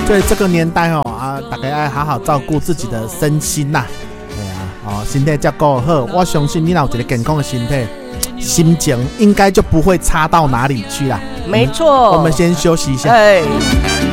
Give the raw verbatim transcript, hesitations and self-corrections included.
所以这个年代哦啊，大家要好好照顾自己的身心呐。对啊，哦，身体才够好，我相信你若有一个健康的身体，心情应该就不会差到哪里去啦。 没错， 我们先休息一下。 哎。